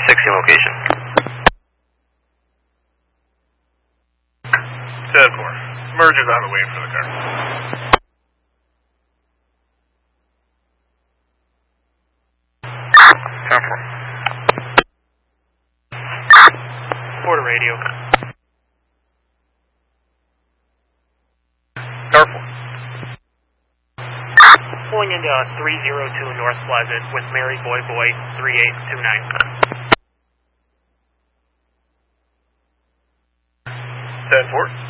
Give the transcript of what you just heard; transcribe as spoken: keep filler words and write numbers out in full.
sixteen location. ten four. Merge is on the way for the car. ten four. Porter radio. Car four. Pulling into three oh two North Pleasant with Mary Boy Boy three eight two nine. ten four.